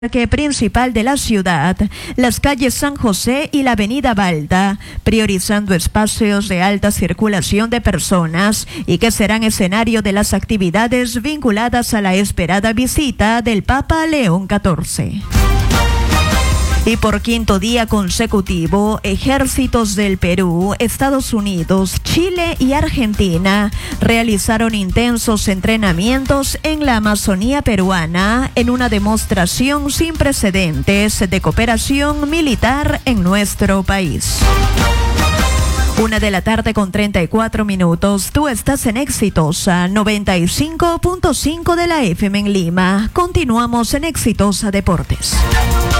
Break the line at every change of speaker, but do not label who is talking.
parque principal de la ciudad, las calles San José y la avenida Balda, priorizando espacios de alta circulación de personas y que serán escenario de las actividades vinculadas a la esperada visita del Papa León XIV. Y por quinto día consecutivo, ejércitos del Perú, Estados Unidos, Chile y Argentina realizaron intensos entrenamientos en la Amazonía peruana en una demostración sin precedentes de cooperación militar en nuestro país. 1:00 con 34 minutos. Tú estás en Exitosa 95.5 de la FM en Lima. Continuamos en Exitosa Deportes.